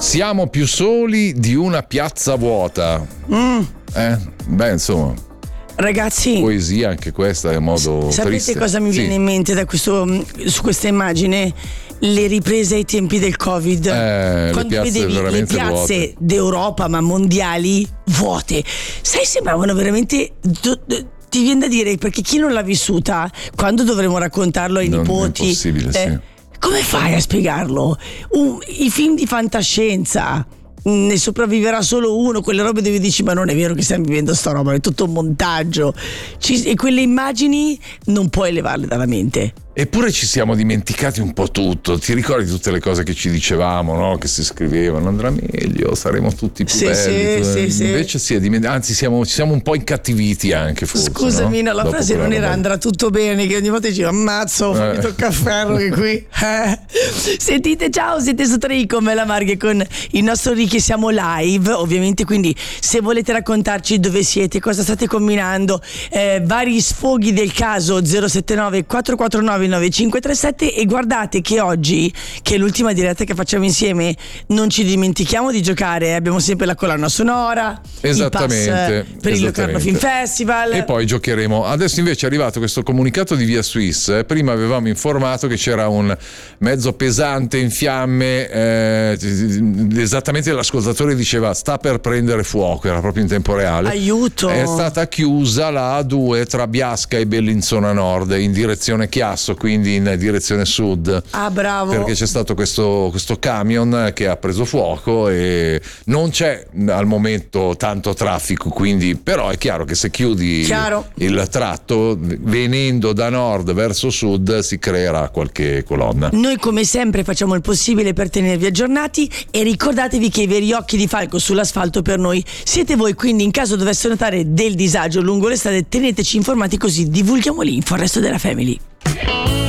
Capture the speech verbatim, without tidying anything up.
Siamo più soli di una piazza vuota. Mm. Eh, beh, insomma. Ragazzi, poesia anche questa, è un modo sapete triste. cosa mi Sì. viene in mente da questo, su questa immagine? Le riprese ai tempi del Covid, Eh, quando le piazze vedevi le veramente piazze vuote. d'Europa ma mondiali vuote, sai, sembravano veramente do- do- ti viene da dire, perché chi non l'ha vissuta, quando dovremo raccontarlo ai Non è nipoti, impossibile, sì. come fai a spiegarlo? Un- i film di fantascienza, ne sopravviverà solo uno, quelle robe dove dici ma non è vero che stiamo vivendo sta roba, è tutto un montaggio. Ci- e quelle immagini non puoi levarle dalla mente. Eppure ci siamo dimenticati un po' tutto. Ti ricordi tutte le cose che ci dicevamo, no? Che si scrivevano, andrà meglio, saremo tutti più Sì, belli. sì, sì, Invece si è diment- anzi siamo, ci siamo un po' incattiviti anche, forse. Scusami, no, la Dopo frase quella non era roba. andrà tutto bene, che ogni volta dicevo ammazzo, fammi Eh. tocca ferro che qui. Eh. Sentite, ciao, siete su Tre con me, la Marghe, con il nostro Ricky, siamo live, ovviamente, quindi se volete raccontarci dove siete, cosa state combinando, eh, vari sfoghi del caso, zero sette nove quattro quattro nove nove cinque tre sette. E guardate che oggi, che è l'ultima diretta che facciamo insieme, non ci dimentichiamo di giocare, abbiamo sempre la colonna sonora, Esattamente, i pass per il esattamente. Locarno Film Festival. E poi giocheremo. Adesso invece è arrivato questo comunicato di Via Swiss. eh. Prima avevamo informato che c'era un mezzo pesante in fiamme, eh, esattamente l'ascoltatore diceva sta per prendere fuoco, era proprio in tempo reale. Aiuto! È stata chiusa la A due tra Biasca e Bellinzona Nord in direzione Chiasso, quindi in direzione sud. Ah, bravo! Perché c'è stato questo, questo camion che ha preso fuoco e non c'è al momento tanto traffico, quindi però è chiaro che se chiudi Chiaro. il tratto venendo da nord verso sud si creerà qualche colonna. Noi come sempre facciamo il possibile per tenervi aggiornati e ricordatevi che i veri occhi di falco sull'asfalto per noi siete voi, quindi in caso dovesse notare del disagio lungo le strade teneteci informati, così divulghiamo l'info al resto della family.